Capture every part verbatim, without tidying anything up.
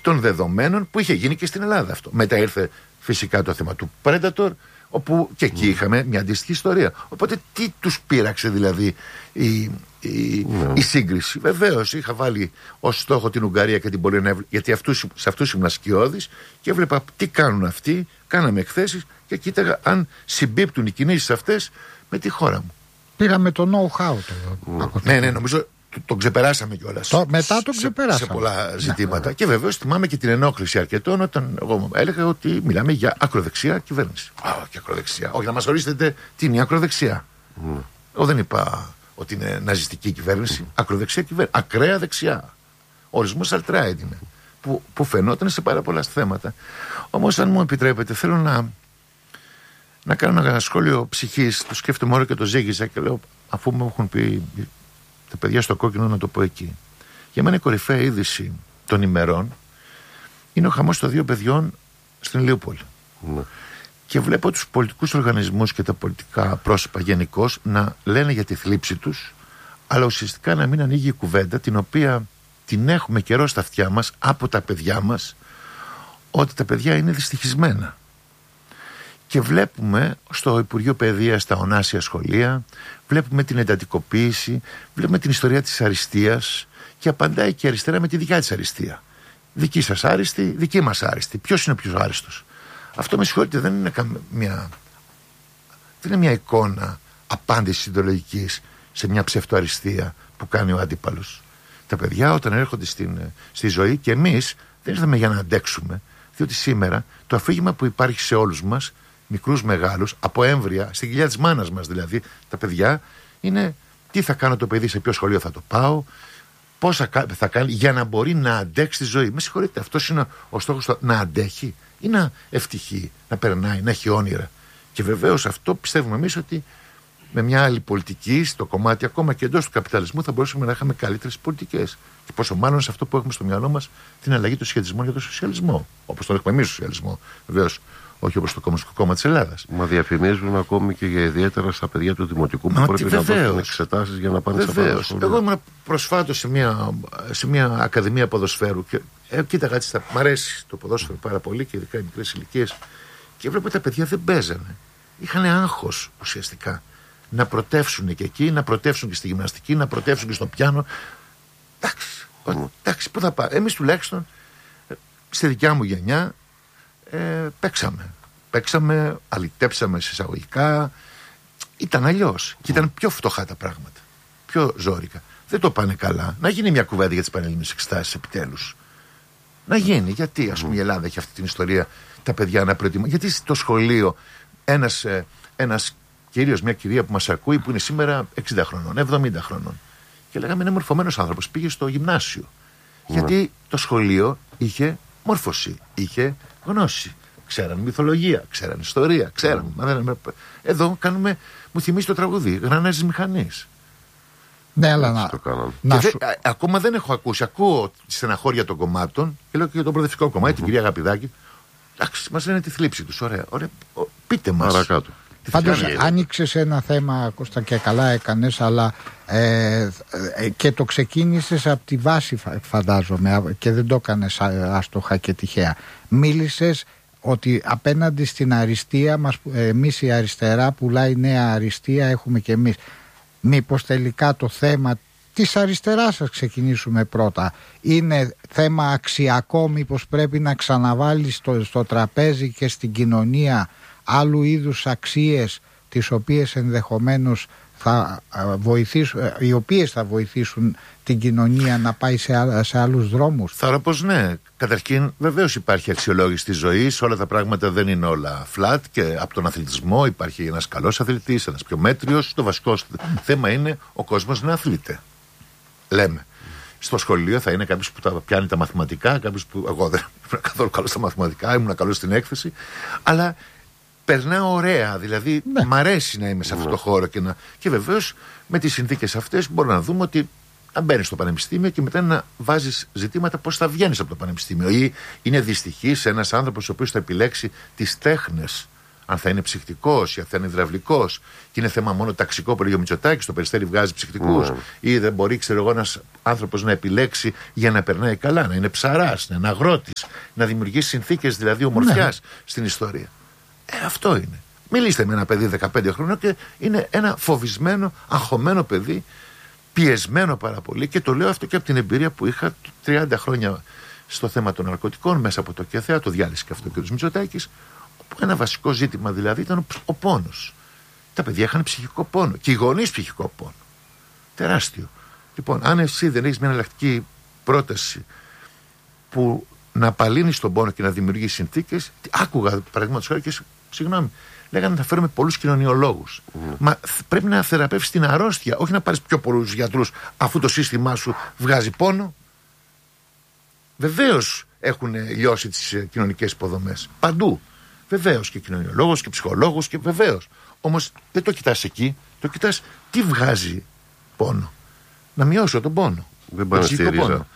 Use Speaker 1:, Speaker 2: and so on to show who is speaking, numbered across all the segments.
Speaker 1: των δεδομένων που είχε γίνει και στην Ελλάδα αυτό. Μετά ήρθε φυσικά το θέμα του Predator, όπου και εκεί είχαμε μια αντίστοιχη ιστορία. Οπότε τι τους πείραξε δηλαδή η, η, mm. η σύγκριση? Βεβαίως είχα βάλει ως στόχο την Ουγγαρία και την Πολωνία, γιατί αυτούς, σε αυτούς ήμουν σκιώδης και έβλεπα τι κάνουν αυτοί. Κάναμε εκθέσεις και κοίταγα αν συμπίπτουν οι κινήσεις αυτές με τη χώρα μου.
Speaker 2: Πήγαμε το know-how το,
Speaker 1: mm. Ναι, ναι, νομίζω τον ξεπεράσαμε κιόλας.
Speaker 2: Το, μετά τον ξεπεράσαμε.
Speaker 1: Σε, σε πολλά ζητήματα. Ναι. Και βεβαίως θυμάμαι και την ενόχληση αρκετών όταν εγώ έλεγα ότι μιλάμε για ακροδεξιά κυβέρνηση. Α, και ακροδεξιά. Όχι, να μας ορίσετε τι είναι η ακροδεξιά. Mm. Εγώ δεν είπα ότι είναι ναζιστική κυβέρνηση. Mm. Ακροδεξιά κυβέρνηση. Ακραία δεξιά. Ο ορισμός alt-right είναι. Που, που φαινόταν σε πάρα πολλά θέματα. Όμως, αν μου επιτρέπετε, θέλω να, να κάνω ένα σχόλιο ψυχής. Το σκέφτομαι όλο και το ζήγησα και λέω, αφού μου έχουν πει τα παιδιά στο κόκκινο, να το πω εκεί. Για μένα η κορυφαία είδηση των ημερών είναι ο χαμός των δύο παιδιών στην Ηλιούπολη. Mm. Και βλέπω τους πολιτικούς οργανισμούς και τα πολιτικά πρόσωπα γενικώς να λένε για τη θλίψη τους, αλλά ουσιαστικά να μην ανοίγει η κουβέντα, την οποία την έχουμε καιρό στα αυτιά μας από τα παιδιά μας, ότι τα παιδιά είναι δυστυχισμένα. Και βλέπουμε στο Υπουργείο Παιδείας, στα ονάσια σχολεία, βλέπουμε την εντατικοποίηση, βλέπουμε την ιστορία της αριστείας και απαντάει και η αριστερά με τη δικιά της αριστεία. Δική σας άριστη, δική μας άριστη. Ποιος είναι ο πιο άριστος? Αυτό, με συγχωρείτε, δεν είναι μια, δεν είναι μια εικόνα απάντησης ιδεολογικής σε μια ψευτοαριστεία που κάνει ο αντίπαλος. Τα παιδιά όταν έρχονται στην, στη ζωή, και εμείς δεν ήρθαμε για να αντέξουμε, διότι σήμερα το αφήγημα που υπάρχει σε όλους μας, μικρούς μεγάλους, από έμβρια, στην κοιλιά της μάνας μας δηλαδή, τα παιδιά, είναι τι θα κάνω το παιδί, σε ποιο σχολείο θα το πάω, πώς θα κάνει για να μπορεί να αντέξει τη ζωή. Με συγχωρείτε, αυτός είναι ο στόχος, να αντέχει ή να ευτυχεί, να περνάει, να έχει όνειρα? Και βεβαίως αυτό πιστεύουμε εμείς ότι με μια άλλη πολιτική στο κομμάτι, ακόμα και εντός του καπιταλισμού, θα μπορούσαμε να είχαμε καλύτερες πολιτικές. Και πόσο μάλλον σε αυτό που έχουμε στο μυαλό μας, την αλλαγή των σχετισμών για τον σοσιαλισμό. Όπως τον έχουμε εμείς σοσιαλισμό, βεβαίως. Όχι όπως το Κομμουνιστικό Κόμμα της Ελλάδας.
Speaker 3: Μα διαφημίζουν ακόμη και για ιδιαίτερα στα παιδιά του Δημοτικού που Μα πρέπει να δώσουν εξετάσεις για να πάνε σε αυτά τα σχολεία.
Speaker 1: Εγώ ήμουν προσφάτως σε μια, σε μια ακαδημία ποδοσφαίρου και ε, κοίταγα έτσι, μ' αρέσει το ποδόσφαιρο πάρα πολύ και ειδικά οι μικρές ηλικίες. Και βλέπω τα παιδιά δεν παίζανε. Είχαν άγχος ουσιαστικά να πρωτεύσουν και εκεί, να πρωτεύσουν και στη γυμναστική, να πρωτεύσουν και στο πιάνο. Εντάξει, mm. εντάξει, πού θα πάω? Εμείς τουλάχιστον στη δικιά μου γενιά. Ε, παίξαμε. Παίξαμε, αλυτέψαμε σε εισαγωγικά. Ήταν αλλιώς. Mm. Και ήταν πιο φτωχά τα πράγματα. Πιο ζόρικα. Δεν το πάνε καλά. Να γίνει μια κουβέντα για τις πανελλήνιες εξετάσεις επιτέλους. Να γίνει. Γιατί, ας πούμε, mm. η Ελλάδα έχει αυτή την ιστορία, τα παιδιά να προετοιμάσουν? Γιατί στο σχολείο ένας, ε, ένας κυρίως, μια κυρία που μας ακούει, που είναι σήμερα εξήντα χρονών, εβδομήντα χρονών, και λέγαμε είναι μορφωμένος άνθρωπος, πήγε στο γυμνάσιο. Mm. Γιατί το σχολείο είχε μόρφωση, είχε γνώση. Ξέραν μυθολογία, ξέραν ιστορία, ξέραν. Mm. Εδώ κάνουμε, μου θυμίζει το τραγούδι, γρανάζεις μηχανής.
Speaker 2: Ναι, αλλά να,
Speaker 1: να σου... δε, α, ακόμα δεν έχω ακούσει. Ακούω τη στεναχώρια των κομμάτων και λέω και για τον προοδευτικό κομμάτι, mm-hmm. την κυρία Αγαπηδάκη. Εντάξει, μας λένε τη θλίψη τους. Ωραία, ωραία. Πείτε μας.
Speaker 3: Παρακάτω.
Speaker 2: Πάντως άνοιξες ένα θέμα, Κώστα, και καλά έκανες, αλλά ε, ε, και το ξεκίνησες από τη βάση, φαντάζομαι, και δεν το έκανες άστοχα και τυχαία. Μίλησες ότι απέναντι στην αριστεία μας, εμείς η αριστερά πουλάει νέα αριστεία, έχουμε και εμείς. Μήπως τελικά το θέμα της αριστεράς, σας ξεκινήσουμε πρώτα, είναι θέμα αξιακό? Μήπως πρέπει να ξαναβάλει στο, στο τραπέζι και στην κοινωνία άλλου είδους αξίες, τις οποίες ενδεχομένως θα βοηθήσουν, οι οποίες θα βοηθήσουν την κοινωνία να πάει σε, σε άλλους δρόμους?
Speaker 1: Θα πω ναι. Καταρχήν, βεβαίως υπάρχει αξιολόγηση της ζωής. Όλα τα πράγματα δεν είναι όλα flat, και από τον αθλητισμό υπάρχει ένας καλός αθλητής, ένας πιο μέτριος. Το βασικό θέμα είναι ο κόσμος να αθλείται. Λέμε. Στο σχολείο θα είναι κάποιος που τα πιάνει τα μαθηματικά, κάποιος που. Εγώ δεν ήμουν καθόλου καλός στα μαθηματικά, ήμουν καλός στην έκθεση. Αλλά περνάω ωραία, δηλαδή ναι. Μ' αρέσει να είμαι σε αυτό το χώρο και, να... και βεβαίως με τις συνθήκες αυτές μπορούμε να δούμε ότι να μπαίνεις στο πανεπιστήμιο και μετά να βάζεις ζητήματα πώς θα βγαίνεις από το πανεπιστήμιο. Ή είναι δυστυχής ένας άνθρωπος ο οποίος θα επιλέξει τις τέχνες αν θα είναι ψυχτικός ή αν θα είναι υδραυλικός, και είναι θέμα μόνο ταξικό που λέγει ο Μητσοτάκης, το Περιστέρι βγάζει ψυχτικούς, mm. ή δεν μπορεί, ξέρω εγώ, ένας άνθρωπος να επιλέξει για να περνάει καλά, να είναι ψαράς, να είναι αγρότης, να δημιουργήσει συνθήκες δηλαδή ομορφιάς ναι. στην ιστορία. Ε, αυτό είναι. Μιλήστε με ένα παιδί δεκαπέντε χρόνων και είναι ένα φοβισμένο, αγχωμένο παιδί, πιεσμένο πάρα πολύ, και το λέω αυτό και από την εμπειρία που είχα τριάντα χρόνια στο θέμα των ναρκωτικών, μέσα από το ΚΕΘΕΑ, το διάλυσε και αυτό ο κ. Μητσοτάκης, όπου ένα βασικό ζήτημα δηλαδή ήταν ο, ο πόνος. Τα παιδιά είχαν ψυχικό πόνο και οι γονείς ψυχικό πόνο. Τεράστιο. Λοιπόν, αν εσύ δεν έχεις μια εναλλακτική πρόταση που να απαλύνει τον πόνο και να δημιουργεί συνθήκες, άκουγα παραδείγματος χάρη και συγγνώμη, λέγανε να φέρουμε πολλούς κοινωνιολόγους. Mm. Μα πρέπει να θεραπεύσεις την αρρώστια, όχι να πάρεις πιο πολλούς γιατρούς αφού το σύστημά σου βγάζει πόνο. Βεβαίως έχουν λιώσει τις κοινωνικές υποδομές. Παντού. Βεβαίως και κοινωνιολόγος και ψυχολόγος και βεβαίως. Όμως δεν το κοιτάς εκεί. Το κοιτάς τι βγάζει πόνο. Να μειώσω τον πόνο.
Speaker 3: Δεν πάει να στη ρίζα.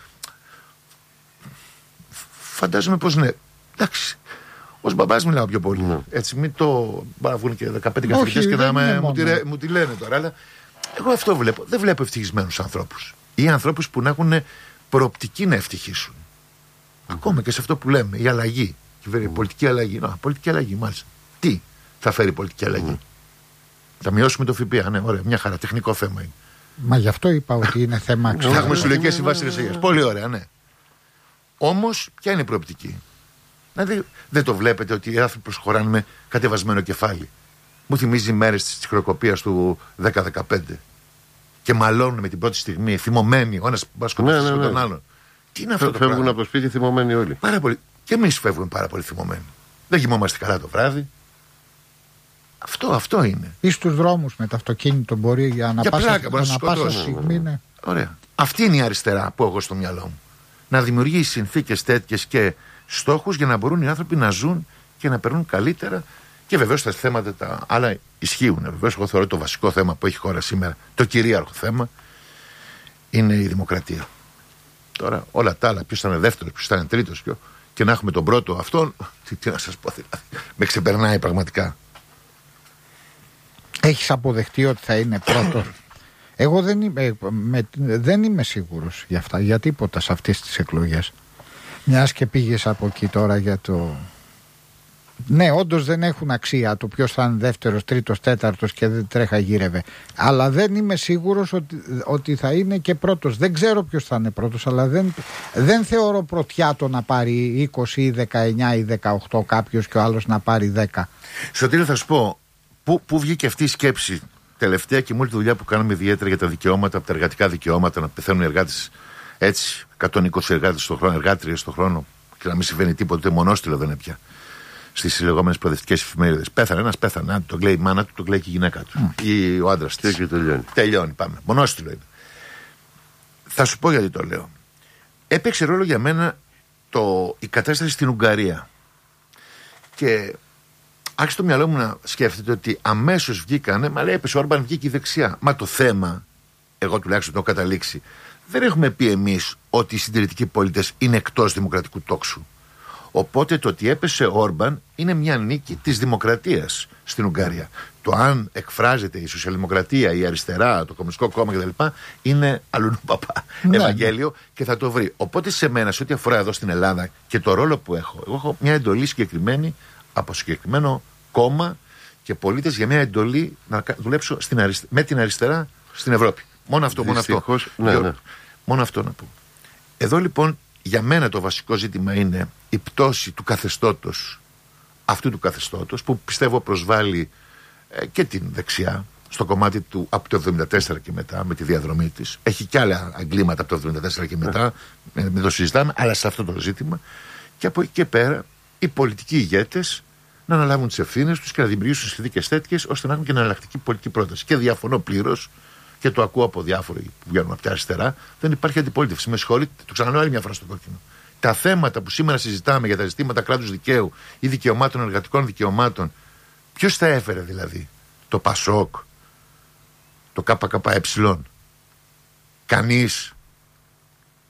Speaker 1: Φαντάζομαι πως ναι. Εντάξει. Ως μπαμπάς μιλάω πιο πολύ. Ναι. Έτσι, μην το. Μπορεί να βγουν και δεκαπέντε καθηγητές και να με, μου, τη, μου τη λένε τώρα. Αλλά εγώ αυτό βλέπω. Δεν βλέπω ευτυχισμένους ανθρώπους. Ή ανθρώπους που να έχουν προοπτική να ευτυχήσουν. Mm. Ακόμα και σε αυτό που λέμε, η αλλαγή. Η mm. πολιτική αλλαγή. Να, πολιτική αλλαγή, μάλιστα. Τι θα φέρει η πολιτική αλλαγή. Mm. Θα μειώσουμε το ΦΠΑ. Ναι, ωραία, μια χαρά. Τεχνικό θέμα είναι.
Speaker 2: Μα γι' αυτό είπα ότι είναι θέμα αξιών.
Speaker 1: Θα έχουμε συλλογικές συμβάσεις εργασίας. Πολύ ωραία, ναι. Όμως, ποια είναι η προοπτική. Δηλαδή, δεν το βλέπετε ότι οι άνθρωποι προσχωράνε με κατεβασμένο κεφάλι. Μου θυμίζει μέρες της χρεοκοπίας του δέκα δεκαπέντε. Και μαλώνουν με την πρώτη στιγμή, θυμωμένοι, ο ένας σκοτώσει ναι, ναι, ναι. τον άλλον. Τι είναι αυτό Φε, το
Speaker 3: φεύγουν
Speaker 1: πράγμα.
Speaker 3: Από το σπίτι θυμωμένοι όλοι.
Speaker 1: Πάρα πολύ. Και εμείς φεύγουμε πάρα πολύ θυμωμένοι. Δεν κοιμόμαστε καλά το βράδυ. Αυτό, αυτό είναι.
Speaker 2: Ή στους δρόμους με το αυτοκίνητο μπορεί για να πάσα στιγμή. Ναι.
Speaker 1: Ωραία. Αυτή είναι η αριστερά που έχω στο μυαλό μου. Να δημιουργήσει συνθήκες τέτοιες και στόχους για να μπορούν οι άνθρωποι να ζουν και να περνούν καλύτερα. Και βεβαίως τα θέματα τα άλλα ισχύουν. Βεβαίως, εγώ θεωρώ το βασικό θέμα που έχει η χώρα σήμερα, το κυρίαρχο θέμα, είναι η δημοκρατία. Τώρα, όλα τα άλλα, ποιος θα είναι δεύτερος, ποιος θα είναι τρίτος, ποιο, και να έχουμε τον πρώτο αυτόν, τι, τι να σας πω, δηλαδή, με ξεπερνάει πραγματικά.
Speaker 2: Έχεις αποδεχτεί ότι θα είναι πρώτος? Εγώ δεν είμαι, με, δεν είμαι σίγουρος για αυτά, για τίποτα σε αυτές τις εκλογές. Μιας και πήγες από εκεί τώρα για το... Ναι, όντως δεν έχουν αξία το ποιος θα είναι δεύτερος, τρίτος, τέταρτος και δεν τρέχα γύρευε. Αλλά δεν είμαι σίγουρος ότι, ότι θα είναι και πρώτος. Δεν ξέρω ποιος θα είναι πρώτος, αλλά δεν, δεν θεωρώ πρωτιά το να πάρει είκοσι ή δεκαεννιά ή δεκαοκτώ κάποιος και ο άλλος να πάρει δέκα.
Speaker 1: Σωτήρη, θα σου πω, πού, πού βγήκε αυτή η σκέψη τελευταία και με όλη τη δουλειά που κάναμε ιδιαίτερα για τα δικαιώματα, από τα εργατικά δικαιώματα, να πεθαίνουν οι εργάτες έτσι, εκατόν είκοσι εργάτες στον χρόνο, εργάτριες στον χρόνο, και να μην συμβαίνει τίποτα, ούτε μονόστιλο δεν είναι πια. Στις λεγόμενες προοδευτικές εφημερίδες. Πέθανε ένας, πέθανε. Το λέει η μάνα του, το λέει και η γυναίκα του. Mm. Ή ο άντρας της.
Speaker 3: Και τελειώνει.
Speaker 1: Τελειώνει, πάμε. Μονόστιλο είναι. Θα σου πω γιατί το λέω. Έπαιξε ρόλο για μένα το, η κατάσταση στην Ουγγαρία. Και άρχισε το μυαλό μου να σκέφτεται ότι αμέσως βγήκανε, μα λέει έπεσε ο Όρμπαν, βγήκε η δεξιά. Μα το θέμα, εγώ τουλάχιστον το έχω καταλήξει, δεν έχουμε πει εμείς ότι οι συντηρητικοί πολίτες είναι εκτός δημοκρατικού τόξου. Οπότε το ότι έπεσε ο Όρμπαν είναι μια νίκη της δημοκρατίας στην Ουγγαρία. Το αν εκφράζεται η σοσιαλδημοκρατία, η αριστερά, το κομμουνιστικό κόμμα κτλ. Είναι αλλού παπά. Ναι. Ευαγγέλιο και θα το βρει. Οπότε σε μένα, σε ό,τι αφορά εδώ στην Ελλάδα και το ρόλο που έχω, εγώ έχω μια εντολή συγκεκριμένη από συγκεκριμένο κόμμα και πολίτες για μια εντολή να δουλέψω στην αριστε... με την αριστερά στην Ευρώπη. Μόνο αυτό, μόνο αυτό.
Speaker 3: Ναι, ναι.
Speaker 1: Μόνο αυτό να πω. Εδώ λοιπόν για μένα το βασικό ζήτημα είναι η πτώση του καθεστώτος, αυτού του καθεστώτος που πιστεύω προσβάλλει ε, και την δεξιά στο κομμάτι του από το εβδομήντα τέσσερα και μετά με τη διαδρομή της. Έχει και άλλα αγκλήματα από το εβδομήντα τέσσερα και μετά, yeah. μην το συζητάμε, αλλά σε αυτό το ζήτημα. Και από εκεί και πέρα οι πολιτικοί ηγέτες να αναλάβουν τις ευθύνες τους και να δημιουργήσουν συνθήκες τέτοιες ώστε να έχουν και εναλλακτική πολιτική πρόταση. Και διαφωνώ πλήρως και το ακούω από διάφοροι που βγαίνουν από τα αριστερά, δεν υπάρχει αντιπολίτευση. Με συγχωρείτε, το ξαναλέω άλλη μια φορά στο κόκκινο. Τα θέματα που σήμερα συζητάμε για τα ζητήματα κράτους δικαίου ή δικαιωμάτων, εργατικών δικαιωμάτων, ποιος τα έφερε δηλαδή? Το ΠΑΣΟΚ, το ΚΚΕ, κανείς?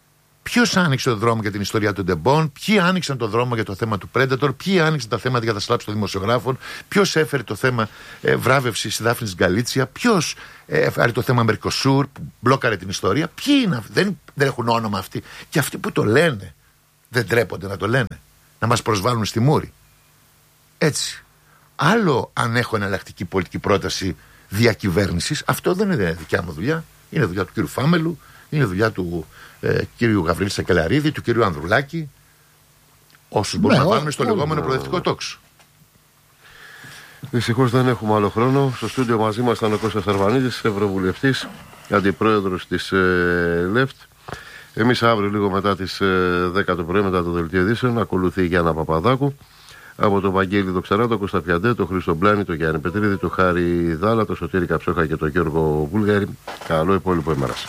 Speaker 1: Ποιος άνοιξε τον δρόμο για την ιστορία των τεμπών, ποιοι άνοιξαν τον δρόμο για το θέμα του Predator, ποιοι άνοιξαν τα θέματα για τα σλάψη των δημοσιογράφων, ποιος έφερε το θέμα ε, βράβευση τη Δάφνης Γκαλίτσια, ποιος ε, έφερε το θέμα Μερκοσούρ που μπλόκαρε την ιστορία. Ποιοι είναι αυτοί, δεν, δεν έχουν όνομα αυτοί. Και αυτοί που το λένε δεν τρέπονται να το λένε, να μας προσβάλλουν στη μούρη. Έτσι. Άλλο αν έχω εναλλακτική πολιτική πρόταση διακυβέρνησης, αυτό δεν είναι δικιά μου δουλειά. Είναι δουλειά του κύριου Φάμελου, είναι δουλειά του ε, κύριου Γαβρίλη Σακελαρίδη, του κύριου Ανδρουλάκη. Όσους μπορούν ναι, να βάλουν στο λεγόμενο προοδευτικό τόξο.
Speaker 3: Δυστυχώς δεν έχουμε άλλο χρόνο. Στο στούντιο μαζί μας ήταν ο Κώστας Αρβανίτης, ευρωβουλευτής, αντιπρόεδρος της ε, ΛΕΦΤ. Εμείς αύριο λίγο μετά τις ε, δέκα το πρωί, μετά το δελτίο ειδήσεων, ακολουθεί η Γιάννα Παπαδάκου. Από τον Βαγγέλη Δοξαρά, τον Κώστα Πιαντέ, τον Χρήστο Μπλάνη, τον Γιάννη Πετρίδη, τον Χάρη Δάλα, τον Σωτήρη Καψόχα και τον Γιώργο Βούλγαρη. Καλό υπόλοιπο ημέρας.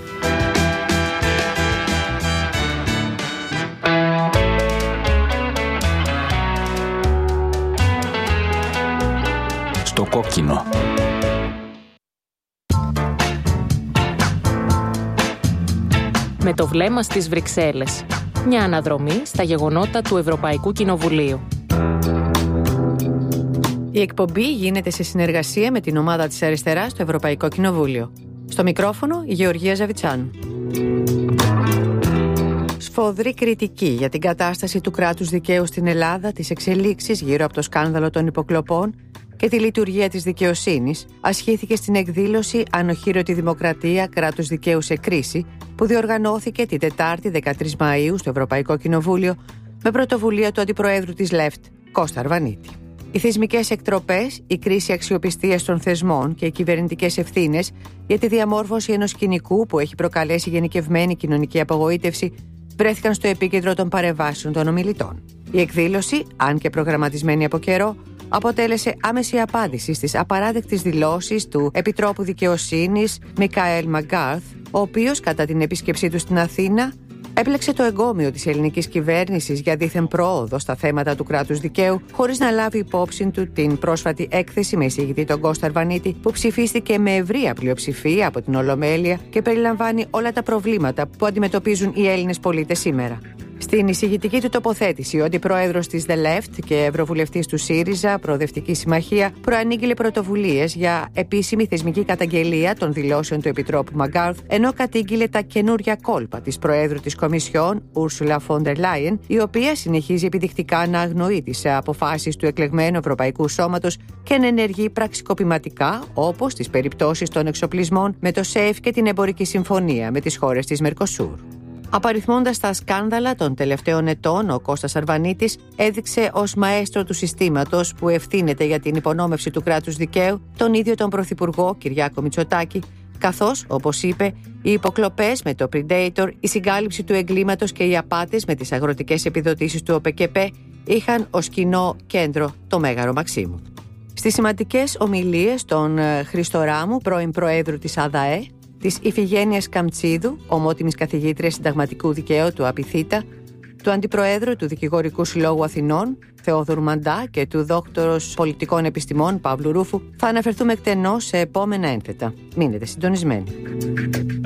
Speaker 4: Στο κόκκινο.
Speaker 5: Με το βλέμμα στις Βρυξέλλες. Μια αναδρομή στα γεγονότα του Ευρωπαϊκού Κοινοβουλίου.
Speaker 6: Η εκπομπή γίνεται σε συνεργασία με την ομάδα της Αριστεράς στο Ευρωπαϊκό Κοινοβούλιο. Στο μικρόφωνο η Γεωργία Ζαβιτσάνου. Σφοδρή κριτική για την κατάσταση του κράτους δικαίου στην Ελλάδα, τις εξελίξεις γύρω από το σκάνδαλο των υποκλοπών και τη λειτουργία της δικαιοσύνης ασχήθηκε στην εκδήλωση «Ανοχήρωτη Δημοκρατία, κράτος δικαίου σε κρίση» που διοργανώθηκε την Τετάρτη δεκατρείς Μαΐου στο Ευρωπαϊκό Κοινοβούλιο με πρωτοβουλία του Αντιπροέδρου της ΛΕΦΤ, Κώστα Αρβανίτη. Οι θεσμικές εκτροπές, η κρίση αξιοπιστίας των θεσμών και οι κυβερνητικές ευθύνες για τη διαμόρφωση ενός σκηνικού που έχει προκαλέσει γενικευμένη κοινωνική απογοήτευση βρέθηκαν στο επίκεντρο των παρεμβάσεων των ομιλητών. Η εκδήλωση, αν και προγραμματισμένη από καιρό, αποτέλεσε άμεση απάντηση στις απαράδεκτες δηλώσεις του Επιτρόπου Δικαιοσύνης Μικαέλ Μαγκάρθ, ο οποίος κατά την επίσκεψή του στην Αθήνα έπλεξε το εγκόμιο της ελληνικής κυβέρνησης για δίθεν πρόοδο στα θέματα του κράτους δικαίου, χωρίς να λάβει υπόψη του την πρόσφατη έκθεση με εισηγητή τον Κώστα Αρβανίτη, που ψηφίστηκε με ευρεία πλειοψηφία από την Ολομέλεια και περιλαμβάνει όλα τα προβλήματα που αντιμετωπίζουν οι Έλληνες πολίτες σήμερα. Στην εισηγητική του τοποθέτηση, ο αντιπρόεδρος της The Left και ευρωβουλευτής του ΣΥΡΙΖΑ, Προοδευτική Συμμαχία, προανήγγειλε πρωτοβουλίες για επίσημη θεσμική καταγγελία των δηλώσεων του Επιτρόπου Μαγκάρθ, ενώ κατήγγειλε τα καινούρια κόλπα της Προέδρου της Κομισιόν, Ούρσουλα Φόντερ Λάιεν, η οποία συνεχίζει επιδεικτικά να αγνοεί τις αποφάσεις του εκλεγμένου Ευρωπαϊκού Σώματος και να ενεργεί πραξικοπηματικά, όπως στις περιπτώσεις των εξοπλισμών με το ΣΕΦ και την εμπορική συμφωνία με τις χώρες της Μερκοσούρ. Απαριθμώντας τα σκάνδαλα των τελευταίων ετών, ο Κώστας Αρβανίτης έδειξε ως μαέστρο του συστήματος που ευθύνεται για την υπονόμευση του κράτους δικαίου τον ίδιο τον Πρωθυπουργό Κυριάκο Μητσοτάκη, καθώς, όπως είπε, οι υποκλοπές με το Predator, η συγκάλυψη του εγκλήματος και οι απάτες με τις αγροτικές επιδοτήσεις του ΟΠΕΚΕΠΕ είχαν ως κοινό κέντρο το Μέγαρο Μαξίμου. Στις σημαντικές ομιλίες των Χρήστο Ράμου, πρώην Προέδρου της ΑΔΑΕ, της Ιφηγένειας Καμτσίδου, ομότιμης καθηγήτριας συνταγματικού δικαίου του ΑΠΙΘΙΤΑ, του Αντιπροέδρου του Δικηγορικού Συλλόγου Αθηνών, Θεόδωρου Μαντά, και του Δόκτωρος Πολιτικών Επιστημών, Παύλου Ρούφου, θα αναφερθούμε εκτενώς σε επόμενα ένθετα. Μείνετε συντονισμένοι.